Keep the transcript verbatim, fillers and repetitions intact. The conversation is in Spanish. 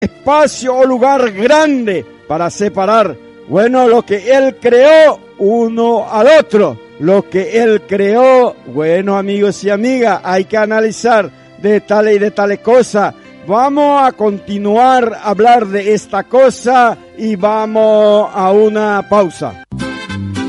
espacio o lugar grande para separar, bueno, lo que Él creó uno al otro. Lo que Él creó, bueno, amigos y amigas, hay que analizar de tales y de tales cosas. Vamos a continuar a hablar de esta cosa y vamos a una pausa.